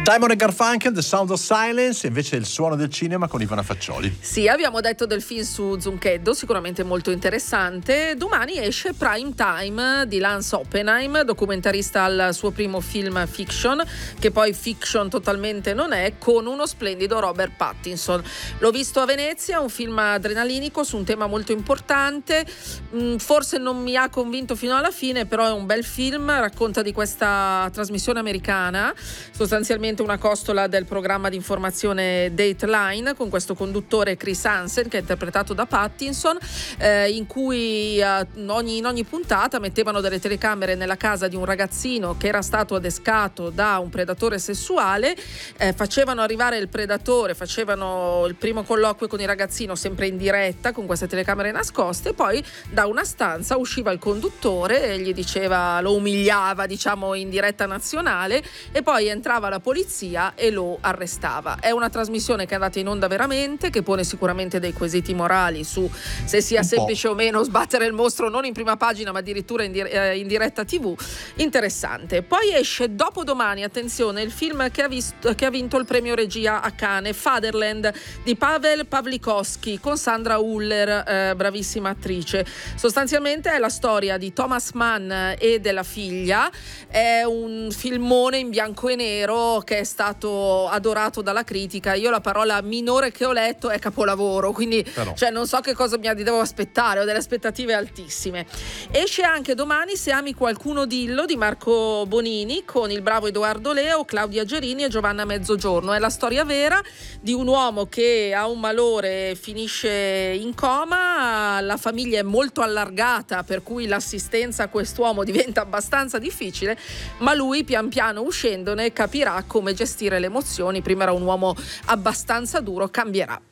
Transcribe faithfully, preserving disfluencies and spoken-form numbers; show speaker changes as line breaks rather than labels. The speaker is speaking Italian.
Simon e Garfunkel, The Sound of Silence, invece il suono del cinema con Ivana Faccioli.
Sì, abbiamo detto del film su Zucchetto, sicuramente molto interessante. Domani esce Prime Time di Lance Oppenheim, documentarista al suo primo film fiction, che poi fiction totalmente non è, con uno splendido Robert Pattinson. L'ho visto a Venezia, un film adrenalinico su un tema molto importante, forse non mi ha convinto fino alla fine, però è un bel film, racconta di questa trasmissione americana, sostanzialmente una costola del programma di informazione Dateline, con questo conduttore Chris Hansen, che è interpretato da Pattinson, eh, in cui eh, ogni, in ogni puntata mettevano delle telecamere nella casa di un ragazzino che era stato adescato da un predatore sessuale, eh, facevano arrivare il predatore, facevano il primo colloquio con il ragazzino sempre in diretta con queste telecamere nascoste, e poi da una stanza usciva il conduttore e gli diceva, lo umiliava diciamo in diretta nazionale, e poi entrava la polizia e lo arrestava. È una trasmissione che è andata in onda veramente, che pone sicuramente dei quesiti morali su se sia un semplice po'. o meno sbattere il mostro non in prima pagina ma addirittura in, di- eh, in diretta tivù. Interessante. Poi esce dopodomani, attenzione, il film che ha, visto, che ha vinto il premio regia a Cannes, Fatherland di Pavel Pawlikowski, con Sandra Huller, eh, bravissima attrice. Sostanzialmente è la storia di Thomas Mann e della figlia. È un filmone in bianco e nero che è stato adorato dalla critica. Io la parola minore che ho letto è capolavoro, quindi cioè, non so che cosa mi devo aspettare, ho delle aspettative altissime. Esce anche domani Se ami qualcuno dillo di Marco Bonini, con il bravo Edoardo Leo, Claudia Gerini e Giovanna Mezzogiorno. È la storia vera di un uomo che ha un malore, finisce in coma, la famiglia è molto allargata, per cui l'assistenza a quest'uomo diventa abbastanza difficile, ma lui pian piano uscendone capirà come gestire le emozioni. Prima era un uomo abbastanza duro, cambierà.